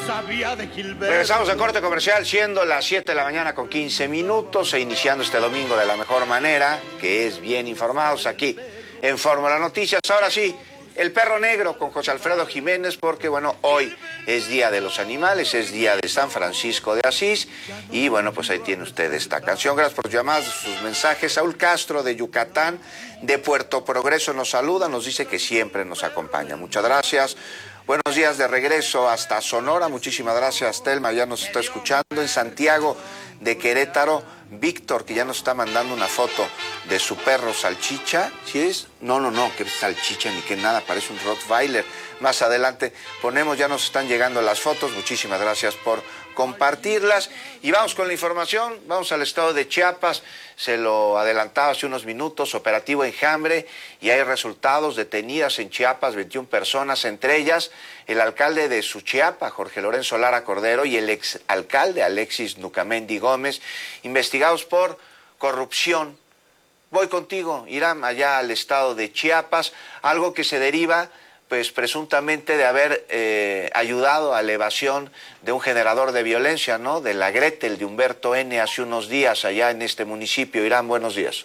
sabía de Gilberto. Regresamos al corte comercial, siendo las 7 de la mañana con 15 minutos e iniciando este domingo de la mejor manera, que es bien informados aquí en Fórmula Noticias. Ahora sí, el perro negro con José Alfredo Jiménez, porque bueno, hoy es Día de los Animales, es Día de San Francisco de Asís, y bueno, pues ahí tiene usted esta canción. Gracias por sus llamadas, sus mensajes. Saúl Castro de Yucatán, de Puerto Progreso, nos saluda, nos dice que siempre nos acompaña. Muchas gracias. Buenos días de regreso hasta Sonora, muchísimas gracias, Telma, ya nos está escuchando. En Santiago de Querétaro, Víctor, que ya nos está mandando una foto de su perro Salchicha. ¿Sí es? No, que es Salchicha ni que nada, parece un Rottweiler. Más adelante ponemos, ya nos están llegando las fotos. Muchísimas gracias por compartirlas. Y vamos con la información, vamos al estado de Chiapas. Se lo adelantaba hace unos minutos, operativo Enjambre, y hay resultados. Detenidas en Chiapas 21 personas, entre ellas el alcalde de Suchiapa, Jorge Lorenzo Lara Cordero, y el exalcalde Alexis Nucamendi Gómez, investigados por corrupción. Voy contigo, Irán, allá al estado de Chiapas, algo que se deriva pues presuntamente de haber ayudado a la evasión de un generador de violencia, ¿no? De la Gretel de Humberto N. hace unos días allá en este municipio. Irán, buenos días.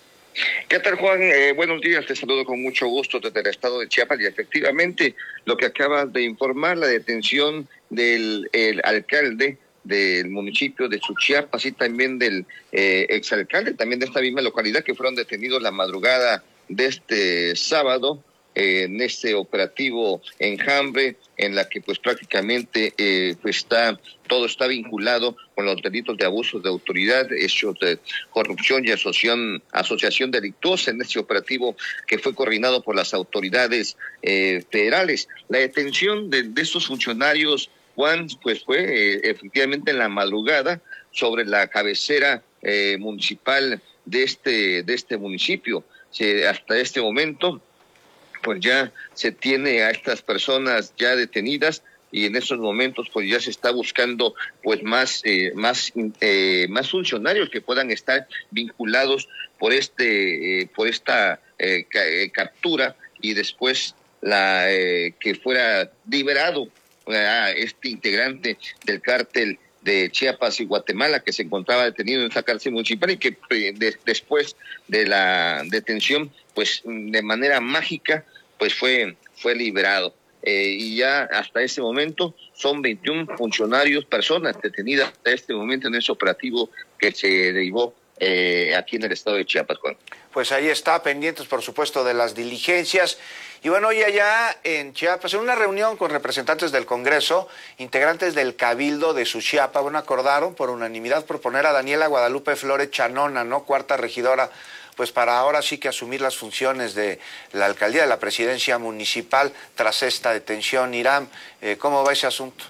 ¿Qué tal, Juan? Buenos días, te saludo con mucho gusto desde el estado de Chiapas, y efectivamente lo que acabas de informar, la detención del alcalde del municipio de Suchiapas y también del exalcalde también de esta misma localidad, que fueron detenidos la madrugada de este sábado en este operativo Enjambre, en la que pues prácticamente pues todo está vinculado con los delitos de abuso de autoridad, hechos de corrupción y asociación delictuosa, en este operativo que fue coordinado por las autoridades federales. La detención de estos funcionarios, Juan, pues fue efectivamente en la madrugada sobre la cabecera municipal de este municipio. Hasta este momento pues ya se tiene a estas personas ya detenidas, y en estos momentos pues ya se está buscando pues más funcionarios que puedan estar vinculados por esta captura, y después que fuera liberado este integrante del cártel de Chiapas y Guatemala, que se encontraba detenido en esta cárcel municipal, y que después de la detención pues de manera mágica pues fue liberado. Y ya hasta ese momento son 21 personas detenidas hasta este momento en ese operativo que se derivó aquí en el estado de Chiapas, Juan. Pues ahí está, pendientes por supuesto de las diligencias. Y bueno, hoy allá en Chiapas, en una reunión con representantes del Congreso, integrantes del Cabildo de Suchiapa, bueno, acordaron por unanimidad proponer a Daniela Guadalupe Flores Chanona, ¿no? Cuarta regidora, pues para ahora sí que asumir las funciones de la alcaldía, de la presidencia municipal, tras esta detención. Irán, ¿cómo va ese asunto?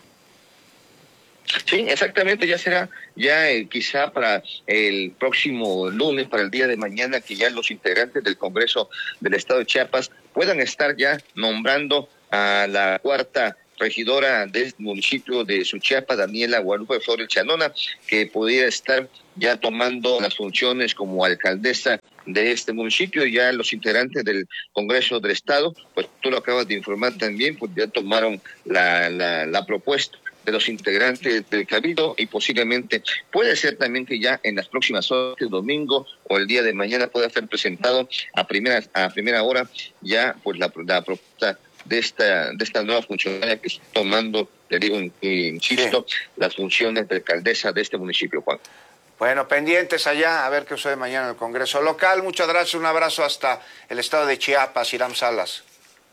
Sí, exactamente, ya será quizá para el próximo lunes, para el día de mañana, que ya los integrantes del Congreso del Estado de Chiapas puedan estar ya nombrando a la cuarta regidora del municipio de Suchiapa, Daniela Guadalupe Flores Chanona, que pudiera estar ya tomando las funciones como alcaldesa de este municipio. Ya los integrantes del Congreso del Estado, pues tú lo acabas de informar también, pues ya tomaron la propuesta de los integrantes del Cabildo, y posiblemente puede ser también que ya en las próximas horas, el domingo o el día de mañana, pueda ser presentado a primera hora ya pues la propuesta de esta nueva funcionaria que está tomando, le digo, insisto, sí, las funciones de alcaldesa de este municipio, Juan. Bueno, pendientes allá, a ver qué sucede mañana en el Congreso local. Muchas gracias, un abrazo hasta el estado de Chiapas, Irán Salas.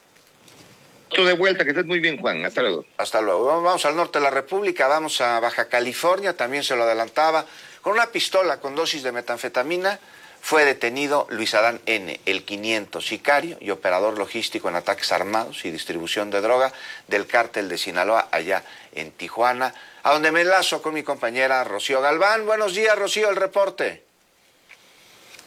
Tú de vuelta, que estés muy bien, Juan. Hasta luego. Hasta luego. Vamos al norte de la República, vamos a Baja California, también se lo adelantaba. Con una pistola con dosis de metanfetamina fue detenido Luis Adán N., el 500, sicario y operador logístico en ataques armados y distribución de droga del cártel de Sinaloa allá en Tijuana, a donde me enlazo con mi compañera Rocío Galván. Buenos días, Rocío, el reporte.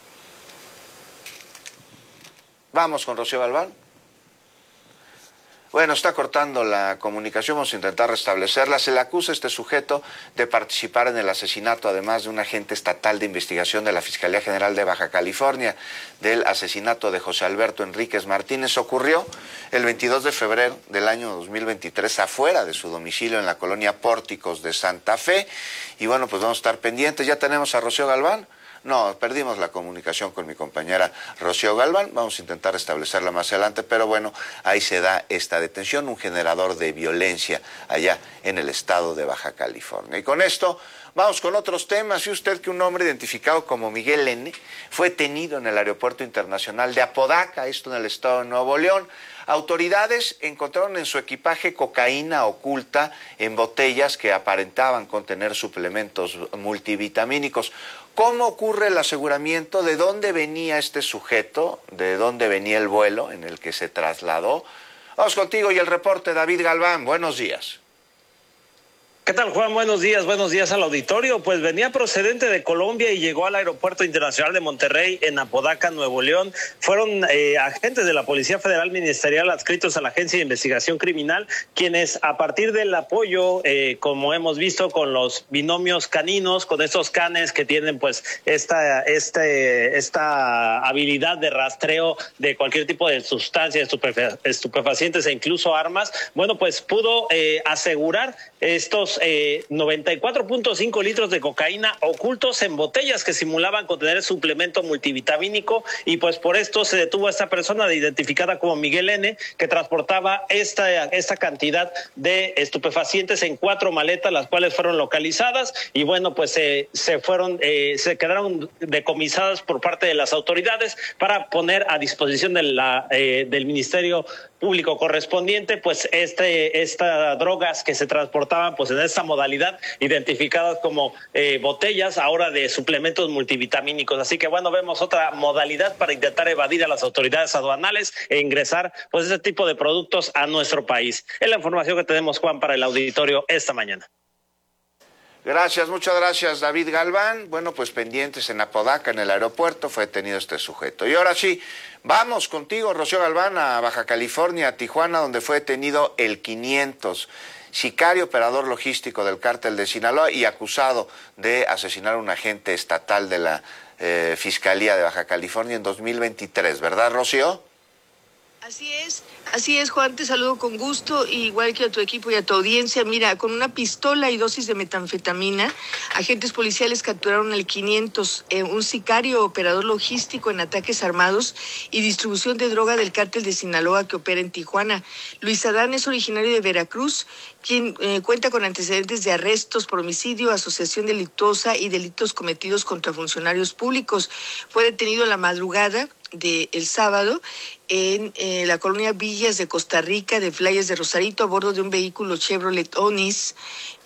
Vamos con Rocío Galván. Bueno, está cortando la comunicación, vamos a intentar restablecerla. Se le acusa a este sujeto de participar en el asesinato, además de un agente estatal de investigación de la Fiscalía General de Baja California, del asesinato de José Alberto Enríquez Martínez. Ocurrió el 22 de febrero del año 2023 afuera de su domicilio en la colonia Pórticos de Santa Fe. Y bueno, pues vamos a estar pendientes. Ya tenemos a Rocío Galván. No, perdimos la comunicación con mi compañera Rocío Galván, vamos a intentar restablecerla más adelante, pero bueno, ahí se da esta detención, un generador de violencia allá en el estado de Baja California. Y con esto vamos con otros temas. ¿Y usted que un hombre identificado como Miguel N. fue detenido en el Aeropuerto Internacional de Apodaca, esto en el estado de Nuevo León? Autoridades encontraron en su equipaje cocaína oculta en botellas que aparentaban contener suplementos multivitamínicos. ¿Cómo ocurre el aseguramiento? ¿De dónde venía este sujeto? ¿De dónde venía el vuelo en el que se trasladó? Vamos contigo y el reporte, David Galván. Buenos días. ¿Qué tal, Juan? Buenos días al auditorio. Pues venía procedente de Colombia y llegó al Aeropuerto Internacional de Monterrey en Apodaca, Nuevo León. Fueron agentes de la Policía Federal Ministerial adscritos a la Agencia de Investigación Criminal, quienes a partir del apoyo, como hemos visto con los binomios caninos, con estos canes que tienen pues esta habilidad de rastreo de cualquier tipo de sustancias estupefacientes e incluso armas, bueno, pues pudo asegurar estos 94.5 litros de cocaína ocultos en botellas que simulaban contener suplemento multivitamínico, y pues por esto se detuvo a esta persona identificada como Miguel N., que transportaba esta cantidad de estupefacientes en 4 maletas, las cuales fueron localizadas y bueno, pues se quedaron decomisadas por parte de las autoridades para poner a disposición del Ministerio Público correspondiente pues estas drogas que se transportaban pues en esta modalidad, identificadas como botellas ahora de suplementos multivitamínicos. Así que bueno, vemos otra modalidad para intentar evadir a las autoridades aduanales e ingresar pues ese tipo de productos a nuestro país. Es la información que tenemos, Juan, para el auditorio esta mañana. Gracias, muchas gracias, David Galván. Bueno, pues pendientes en Apodaca, en el aeropuerto, fue detenido este sujeto. Y ahora sí, vamos contigo, Rocío Galván, a Baja California, a Tijuana, donde fue detenido el 500, sicario operador logístico del cártel de Sinaloa y acusado de asesinar a un agente estatal de la Fiscalía de Baja California en 2023, ¿verdad, Rocío? Así es, Juan, te saludo con gusto, igual que a tu equipo y a tu audiencia. Mira, con una pistola y dosis de metanfetamina, agentes policiales capturaron al 500, un sicario operador logístico en ataques armados y distribución de droga del cártel de Sinaloa que opera en Tijuana. Luis Adán es originario de Veracruz, quien cuenta con antecedentes de arrestos por homicidio, asociación delictuosa y delitos cometidos contra funcionarios públicos. Fue detenido en la madrugada del sábado en la colonia Villas de Costa Rica, de Playas de Rosarito, a bordo de un vehículo Chevrolet Onis.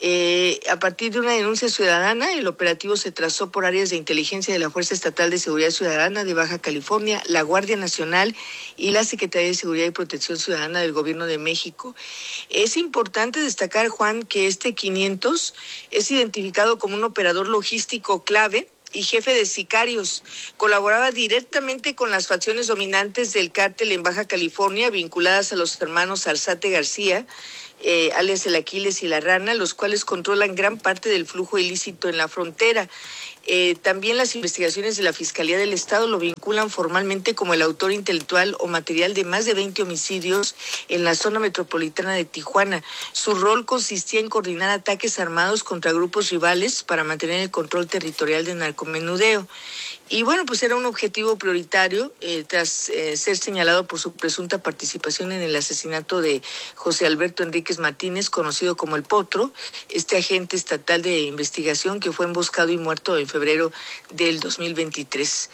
A partir de una denuncia ciudadana, el operativo se trazó por áreas de inteligencia de la Fuerza Estatal de Seguridad Ciudadana de Baja California, la Guardia Nacional y la Secretaría de Seguridad y Protección Ciudadana del Gobierno de México. Es importante destacar, Juan, que este 500 es identificado como un operador logístico clave y jefe de sicarios. Colaboraba directamente con las facciones dominantes del cártel en Baja California, vinculadas a los hermanos Alzate García, alias el Aquiles y la Rana, los cuales controlan gran parte del flujo ilícito en la frontera. También las investigaciones de la Fiscalía del Estado lo vinculan formalmente como el autor intelectual o material de más de 20 homicidios en la zona metropolitana de Tijuana. Su rol consistía en coordinar ataques armados contra grupos rivales para mantener el control territorial del narcomenudeo. Y bueno, pues era un objetivo prioritario tras ser señalado por su presunta participación en el asesinato de José Alberto Enríquez Martínez, conocido como El Potro, este agente estatal de investigación que fue emboscado y muerto en febrero del 2023.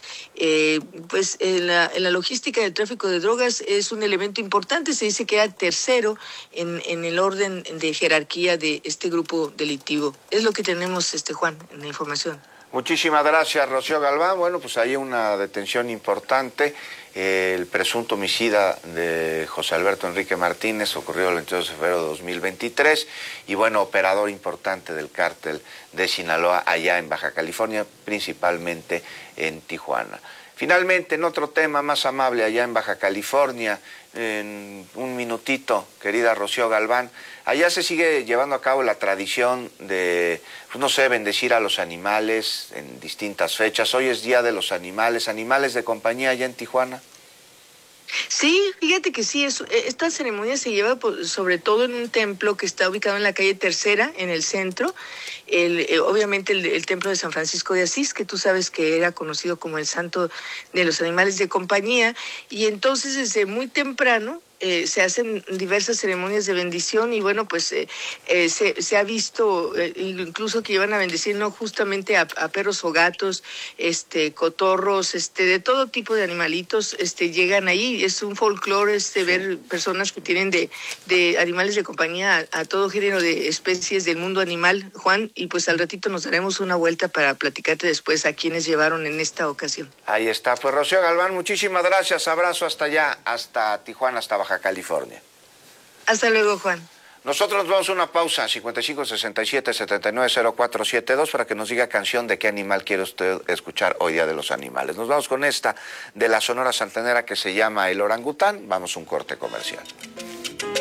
Pues en la logística del tráfico de drogas es un elemento importante. Se dice que era tercero en el orden de jerarquía de este grupo delictivo. Es lo que tenemos, Juan, en la información. Muchísimas gracias, Rocío Galván. Bueno, pues hay una detención importante. El presunto homicida de José Alberto Enrique Martínez ocurrió el 22 de febrero de 2023 y bueno, operador importante del cártel de Sinaloa allá en Baja California, principalmente en Tijuana. Finalmente, en otro tema más amable allá en Baja California, en un minutito, querida Rocío Galván. Allá se sigue llevando a cabo la tradición de, pues no sé, bendecir a los animales en distintas fechas. Hoy es Día de los Animales, animales de compañía allá en Tijuana. Sí, fíjate que sí, esta ceremonia se lleva sobre todo en un templo que está ubicado en la calle Tercera, en el centro, obviamente el templo de San Francisco de Asís, que tú sabes que era conocido como el santo de los animales de compañía, y entonces desde muy temprano se hacen diversas ceremonias de bendición y bueno, pues se ha visto incluso que llevan a bendecir no justamente a perros o gatos, cotorros, de todo tipo de animalitos, llegan ahí. Es un folclore ver personas que tienen de animales de compañía a todo género de especies del mundo animal, Juan, y pues al ratito nos daremos una vuelta para platicarte después a quienes llevaron en esta ocasión. Ahí está, pues Rocío Galván, muchísimas gracias, abrazo hasta allá, hasta Tijuana, hasta Baja California. Hasta luego, Juan. Nosotros nos vamos a una pausa, 5567-790472, para que nos diga canción de qué animal quiere usted escuchar hoy Día de los Animales. Nos vamos con esta de la Sonora Santanera que se llama El Orangután. Vamos a un corte comercial.